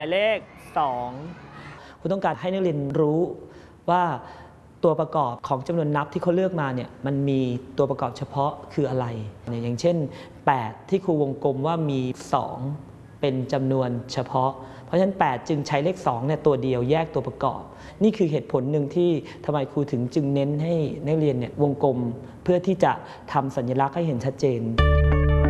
หมายเลข2คุณต้องการให้นักเรียนรู้ว่าตัวประกอบของจำนวนนับที่เขาเลือกมาเนี่ยมันมีตัวประกอบเฉพาะคืออะไรอย่างเช่น8ที่ครูวงกลมว่ามี2เป็นจำนวนเฉพาะเพราะฉะนั้น8จึงใช้เลข2เนี่ยตัวเดียวแยกตัวประกอบนี่คือเหตุผลหนึ่งที่ทำไมครูถึงจึงเน้นให้นักเรียนเนี่ยวงกลมเพื่อที่จะทำสัญลักษณ์ให้เห็นชัดเจน